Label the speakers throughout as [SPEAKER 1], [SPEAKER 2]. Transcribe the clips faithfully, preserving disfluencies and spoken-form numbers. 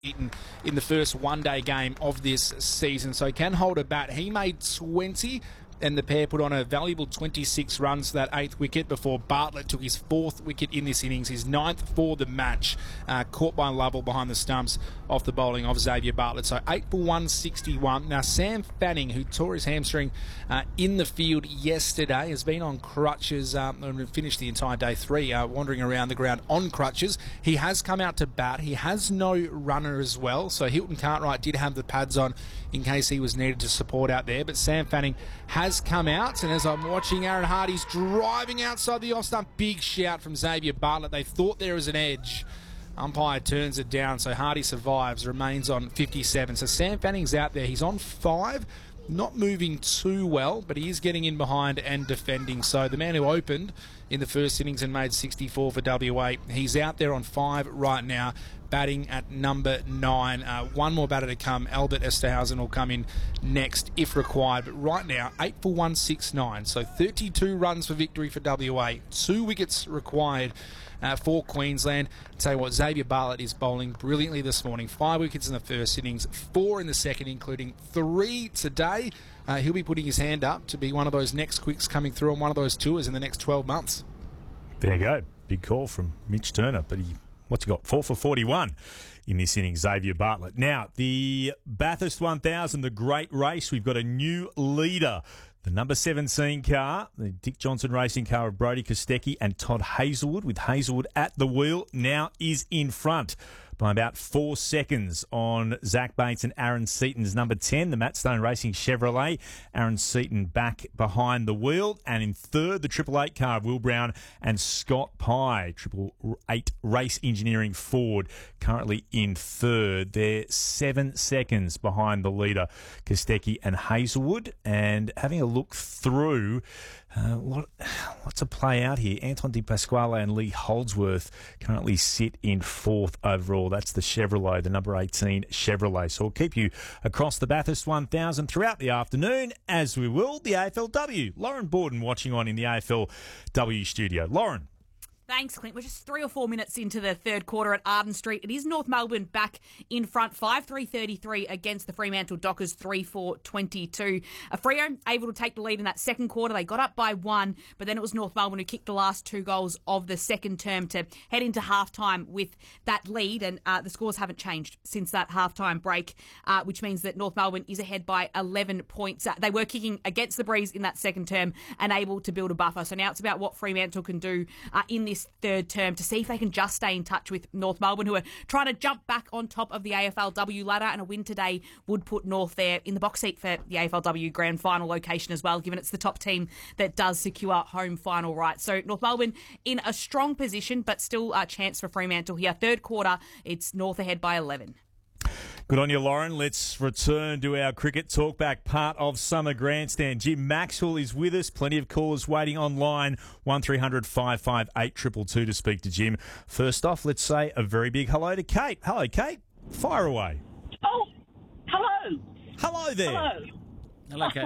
[SPEAKER 1] in, in the first one-day game of this season, so he can hold a bat. He made twenty, and the pair put on a valuable twenty-six runs for that eighth wicket before Bartlett took his fourth wicket in this innings, his ninth for the match, uh, caught by Lovell behind the stumps off the bowling of Xavier Bartlett. So eight for one sixty-one. Now Sam Fanning, who tore his hamstring uh, in the field yesterday, has been on crutches um, and finished the entire day three, uh, wandering around the ground on crutches. He has come out to bat. He has no runner as well, so Hilton Cartwright did have the pads on in case he was needed to support out there, but Sam Fanning has come out, and as I'm watching, Aaron Hardy's driving outside the off stump. Big shout from Xavier Bartlett. They thought there was an edge. Umpire turns it down, so Hardy survives, remains on fifty-seven. So Sam Fanning's out there. He's on five, not moving too well, but he is getting in behind and defending. So the man who opened in the first innings and made sixty-four for W A, he's out there on five right now, batting at number nine. Uh, one more batter to come. Albert Esterhausen will come in next if required. But right now, eight for one sixty-nine. So thirty-two runs for victory for W A. Two wickets required uh, for Queensland. I'll tell you what, Xavier Bartlett is bowling brilliantly this morning. Five wickets in the first innings, four in the second, including three today. Uh, he'll be putting his hand up to be one of those next quicks coming through on one of those tours in the next twelve months.
[SPEAKER 2] There you go. Big call from Mitch Turner, but he... What's he got? Four for forty-one in this inning, Xavier Bartlett. Now, the Bathurst one thousand, the great race. We've got a new leader. The number seventeen car, the Dick Johnson Racing car of Brodie Kostecki and Todd Hazelwood, with Hazelwood at the wheel, now is in front by about four seconds on Zach Bates and Aaron Seaton's number ten, the Matt Stone Racing Chevrolet. Aaron Seaton back behind the wheel. And in third, the Triple Eight car of Will Brown and Scott Pye. Triple Eight Race Engineering Ford currently in third. They're seven seconds behind the leader, Kostecki and Hazelwood. And having a look through, uh, lot, lots of play out here. Anton Di Pasquale and Lee Holdsworth currently sit in fourth overall. That's the Chevrolet, the number eighteen Chevrolet. So we'll keep you across the Bathurst one thousand throughout the afternoon, as we will the A F L W. Lauren Borden watching on in the A F L W studio. Lauren.
[SPEAKER 3] Thanks, Clint. We're just three or four minutes into the third quarter at Arden Street. It is North Melbourne back in front, five three thirty-three against the Fremantle Dockers, three four twenty-two. Uh, Freo able to take the lead in that second quarter. They got up by one, but then it was North Melbourne who kicked the last two goals of the second term to head into halftime with that lead, and uh, the scores haven't changed since that halftime break, uh, which means that North Melbourne is ahead by eleven points. Uh, they were kicking against the breeze in that second term and able to build a buffer. So now it's about what Fremantle can do uh, in this third term to see if they can just stay in touch with North Melbourne, who are trying to jump back on top of the A F L W ladder, and a win today would put North there in the box seat for the A F L W grand final location as well, given it's the top team that does secure home final rights. So North Melbourne in a strong position, but still a chance for Fremantle here. Third quarter, it's North ahead by eleven.
[SPEAKER 2] Good on you, Lauren. Let's return to our cricket talkback part of Summer Grandstand. Jim Maxwell is with us. Plenty of callers waiting online. one three hundred five five eight two two two to speak to Jim. First off, let's say a very big hello to Kate. Hello, Kate. Fire away.
[SPEAKER 4] Oh, hello.
[SPEAKER 2] Hello there.
[SPEAKER 4] Hello.
[SPEAKER 1] Hello, Kate.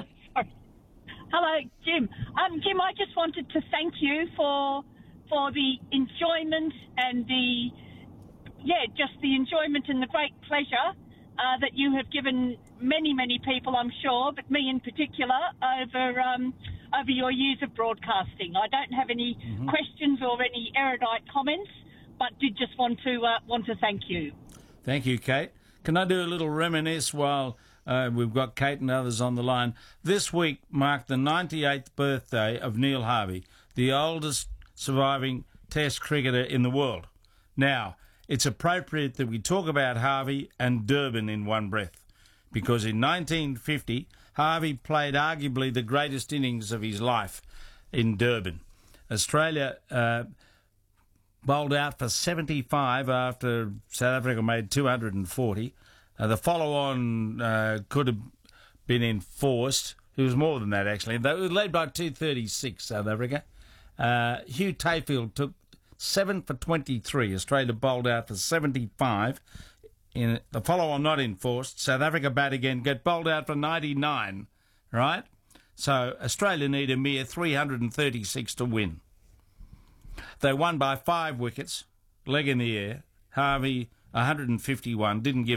[SPEAKER 4] Hello, Jim. Um, Jim, I just wanted to thank you for for the enjoyment and the, yeah, just the enjoyment and the great pleasure uh, that you have given many, many people, I'm sure, but me in particular, over um, over your years of broadcasting. I don't have any mm-hmm. questions or any erudite comments, but did just want to uh, want to thank you.
[SPEAKER 5] Thank you, Kate. Can I do a little reminisce while uh, we've got Kate and others on the line? This week marked the ninety-eighth birthday of Neil Harvey, the oldest surviving Test cricketer in the world. Now, it's appropriate that we talk about Harvey and Durban in one breath, because in nineteen fifty, Harvey played arguably the greatest innings of his life in Durban. Australia uh, bowled out for seventy-five after South Africa made two hundred forty. Uh, the follow-on uh, could have been enforced. It was more than that, actually. They were led by two thirty-six, South Africa. Uh, Hugh Tayfield took seven for twenty-three. Australia bowled out for seventy-five. In the follow-on not enforced, South Africa bat again, get bowled out for ninety-nine, right? So Australia need a mere three hundred thirty-six to win. They won by five wickets, leg in the air. Harvey one hundred fifty-one, didn't give